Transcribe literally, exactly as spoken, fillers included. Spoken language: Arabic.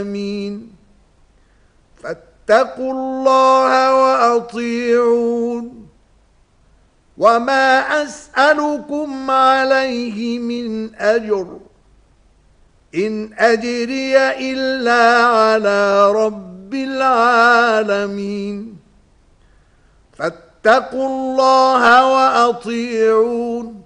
العالمين. فاتقوا الله وأطيعون. وما أسألكم عليه من أجر، إن أجري إلا على رب العالمين. فاتقوا الله وأطيعون.